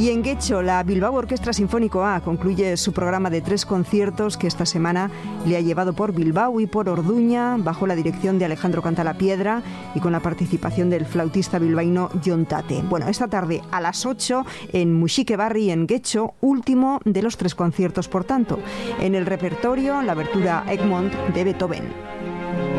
Y en Guecho, la Bilbao Orquestra Sinfónico A concluye su programa de 3 conciertos que esta semana le ha llevado por Bilbao y por Orduña, bajo la dirección de Alejandro Cantalapiedra y con la participación del flautista bilbaíno Jon Tate. Bueno, esta tarde a las 8 en Muxique Barri, en Guecho, último de los 3 conciertos, por tanto. En el repertorio, la abertura Egmont de Beethoven.